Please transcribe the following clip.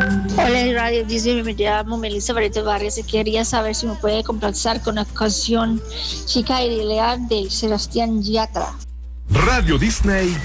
Hola, Radio Disney, me llamo Melissa Barreto Vargas y quería saber si me puede complacer con la canción Chica Ideal de Sebastián Yatra. Radio Disney